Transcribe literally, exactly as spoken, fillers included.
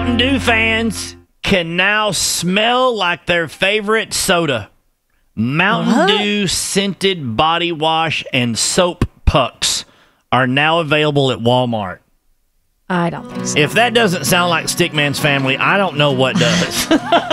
Mountain Dew fans can now smell like their favorite soda. Mountain What? Dew scented body wash and soap pucks are now available at Walmart. I don't think so. If that doesn't sound like Stickman's family, I don't know what does.